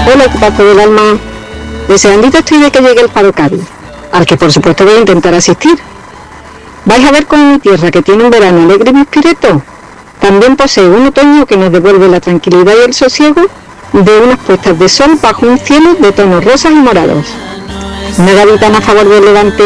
Hola, equipazo del alma. Deseandito estoy de que llegue el Faro Cádiz, al que por supuesto voy a intentar asistir. Vais a ver con mi tierra, que tiene un verano alegre y discreto. También posee un otoño que nos devuelve la tranquilidad y el sosiego de unas puestas de sol bajo un cielo de tonos rosas y morados. Una gaditana a favor del Levante